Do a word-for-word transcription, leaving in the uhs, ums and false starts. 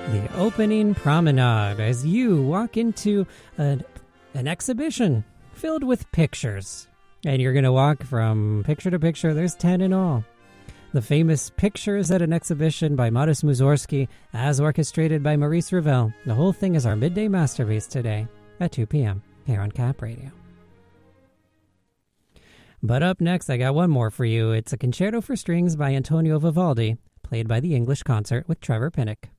The opening promenade as you walk into an, an exhibition filled with pictures. And you're going to walk from picture to picture. There's ten in all. The famous Pictures at an Exhibition by Modest Mussorgsky, as orchestrated by Maurice Ravel. The whole thing is our midday masterpiece today at two p.m. here on Cap Radio. But up next, I got one more for you. It's a concerto for strings by Antonio Vivaldi, played by the English Concert with Trevor Pinnock.